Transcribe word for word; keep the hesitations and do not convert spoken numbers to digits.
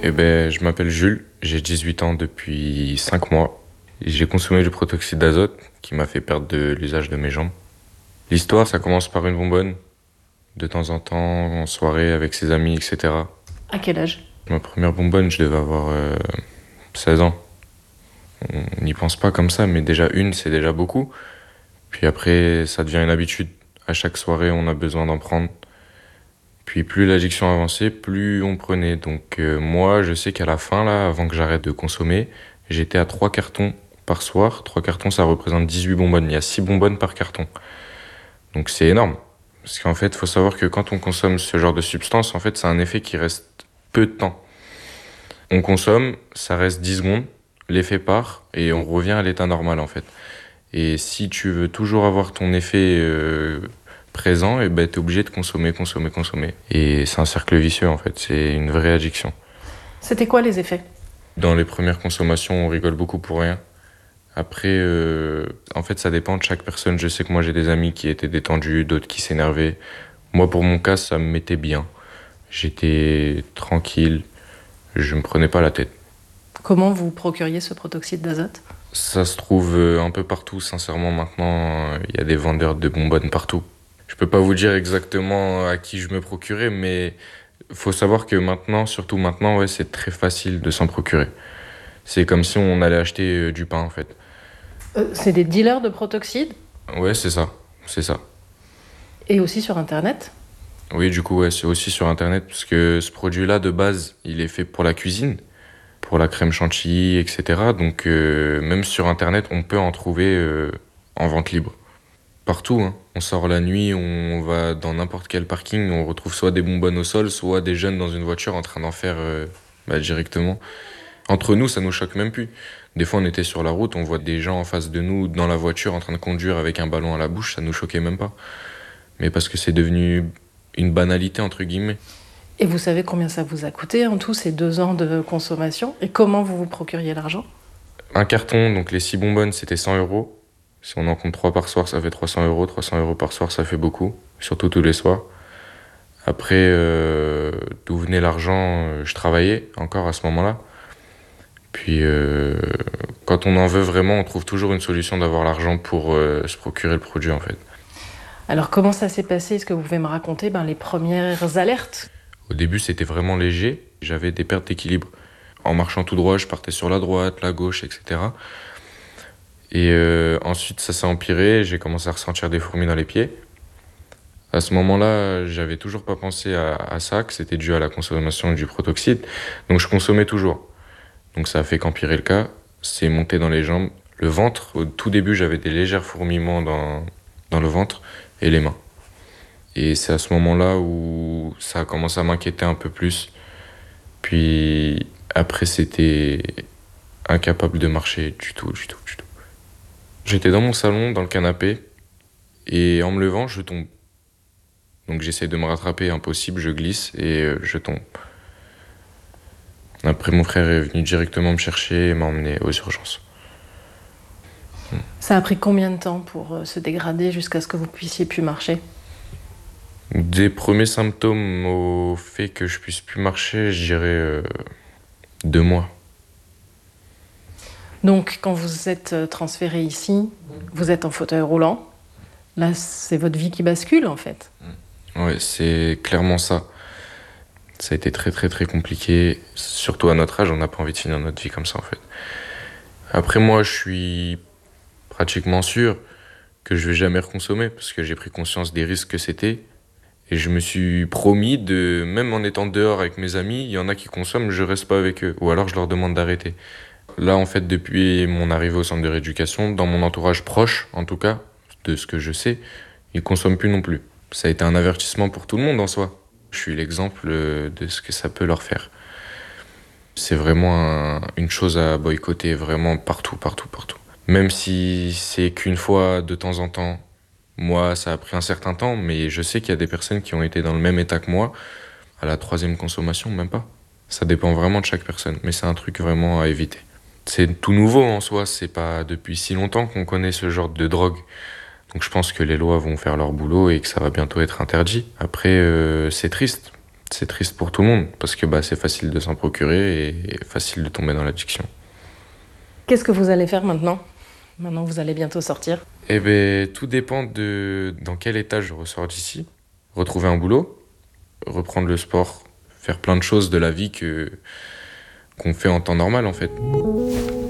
Eh ben, je m'appelle Jules, j'ai dix-huit ans depuis cinq mois. J'ai consommé du protoxyde d'azote qui m'a fait perdre de l'usage de mes jambes. L'histoire, ça commence par une bonbonne, de temps en temps, en soirée avec ses amis, et cetera. À quel âge? Ma première bonbonne, je devais avoir euh, seize ans. On n'y pense pas comme ça, mais déjà une, c'est déjà beaucoup. Puis après, ça devient une habitude. À chaque soirée, on a besoin d'en prendre. Puis plus l'addiction avançait, plus on prenait. Donc euh, moi, je sais qu'à la fin, là, avant que j'arrête de consommer, j'étais à trois cartons par soir. Trois cartons, ça représente dix-huit bonbonnes. Il y a six bonbonnes par carton. Donc c'est énorme. Parce qu'en fait, il faut savoir que quand on consomme ce genre de substance, en fait, c'est un effet qui reste peu de temps. On consomme, ça reste dix secondes, l'effet part, et on revient à l'état normal, en fait. Et si tu veux toujours avoir ton effet euh, présent, et ben, tu es obligé de consommer, consommer, consommer. Et c'est un cercle vicieux, en fait. C'est une vraie addiction. C'était quoi les effets? Dans les premières consommations, on rigole beaucoup pour rien. Après, euh, en fait, ça dépend de chaque personne. Je sais que moi, j'ai des amis qui étaient détendus, d'autres qui s'énervaient. Moi, pour mon cas, ça me mettait bien. J'étais tranquille, je me prenais pas la tête. Comment vous procuriez ce protoxyde d'azote? Ça se trouve euh, un peu partout, sincèrement, maintenant, il y a des vendeurs de bonbonnes partout. Je peux pas vous dire exactement à qui je me procurais, mais faut savoir que maintenant, surtout maintenant, ouais, c'est très facile de s'en procurer. C'est comme si on allait acheter euh, du pain, en fait. Euh, c'est des dealers de protoxyde? Ouais, c'est ça, c'est ça. Et aussi sur Internet? Oui, du coup, ouais, c'est aussi sur Internet, parce que ce produit-là, de base, il est fait pour la cuisine, pour la crème chantilly, et cetera. Donc, euh, même sur Internet, on peut en trouver euh, en vente libre. Partout, hein. On sort la nuit, on va dans n'importe quel parking, on retrouve soit des bonbonnes au sol, soit des jeunes dans une voiture en train d'en faire euh, bah, directement. Entre nous, ça nous choque même plus. Des fois, on était sur la route, on voit des gens en face de nous, dans la voiture, en train de conduire avec un ballon à la bouche, ça nous choquait même pas. Mais parce que c'est devenu une banalité, entre guillemets. Et vous savez combien ça vous a coûté en tout ces deux ans de consommation? Et comment vous vous procuriez l'argent? Un carton, donc les six bonbonnes, c'était cent euros. Si on en compte trois par soir, ça fait trois cents euros. trois cents euros par soir, ça fait beaucoup, surtout tous les soirs. Après, euh, d'où venait l'argent, euh, je travaillais encore à ce moment-là. Puis, euh, quand on en veut vraiment, on trouve toujours une solution d'avoir l'argent pour euh, se procurer le produit, en fait. Alors comment ça s'est passé? Est-ce que vous pouvez me raconter ben, les premières alertes? Au début, c'était vraiment léger. J'avais des pertes d'équilibre. En marchant tout droit, je partais sur la droite, la gauche, et cetera. Et euh, ensuite, ça s'est empiré. J'ai commencé à ressentir des fourmis dans les pieds. À ce moment-là, j'avais toujours pas pensé à, à ça, que c'était dû à la consommation du protoxyde. Donc je consommais toujours. Donc ça a fait qu'empirer le cas. C'est monté dans les jambes. Le ventre, au tout début, j'avais des légers fourmillements dans, dans le ventre et les mains. Et c'est à ce moment-là où ça a commencé à m'inquiéter un peu plus. Puis après, c'était incapable de marcher du tout, du tout, du tout. J'étais dans mon salon, dans le canapé, et en me levant, je tombe. Donc j'essaie de me rattraper, impossible, je glisse et euh, je tombe. Après, mon frère est venu directement me chercher et m'a emmené aux urgences. Ça a pris combien de temps pour euh, se dégrader jusqu'à ce que vous puissiez plus marcher? Des premiers symptômes au fait que je puisse plus marcher, je dirais euh, deux mois. Donc quand vous êtes euh, transféré ici, vous êtes en fauteuil roulant. Là, c'est votre vie qui bascule en fait. Ouais, c'est clairement ça. Ça a été très très très compliqué. Surtout à notre âge, on n'a pas envie de finir notre vie comme ça en fait. Après moi, je suis pratiquement sûr que je vais jamais reconsommer parce que j'ai pris conscience des risques que c'était. Et je me suis promis de, même en étant dehors avec mes amis, il y en a qui consomment, je reste pas avec eux. Ou alors je leur demande d'arrêter. Là, en fait, depuis mon arrivée au centre de rééducation, dans mon entourage proche, en tout cas, de ce que je sais, ils consomment plus non plus. Ça a été un avertissement pour tout le monde en soi. Je suis l'exemple de ce que ça peut leur faire. C'est vraiment un, une chose à boycotter, vraiment partout, partout, partout. Même si c'est qu'une fois de temps en temps, moi, ça a pris un certain temps, mais je sais qu'il y a des personnes qui ont été dans le même état que moi, à la troisième consommation, même pas. Ça dépend vraiment de chaque personne, mais c'est un truc vraiment à éviter. C'est tout nouveau en soi, c'est pas depuis si longtemps qu'on connaît ce genre de drogue. Donc je pense que les lois vont faire leur boulot et que ça va bientôt être interdit. Après, euh, c'est triste. c'est triste pour tout le monde parce que bah, c'est facile de s'en procurer et facile de tomber dans l'addiction. Qu'est-ce que vous allez faire maintenant? Maintenant que vous allez bientôt sortir. Eh bien, tout dépend de dans quel état je ressors d'ici. Retrouver un boulot, reprendre le sport, faire plein de choses de la vie que qu'on fait en temps normal en fait.